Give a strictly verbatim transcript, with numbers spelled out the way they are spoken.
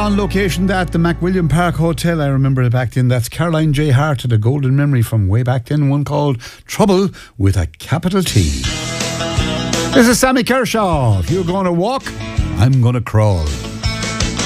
on location at the McWilliam Park Hotel. I remember it back then. That's Caroline J. Hart, a golden memory from way back then. One called Trouble with a capital T. This is Sammy Kershaw. If you're going to walk, I'm going to crawl.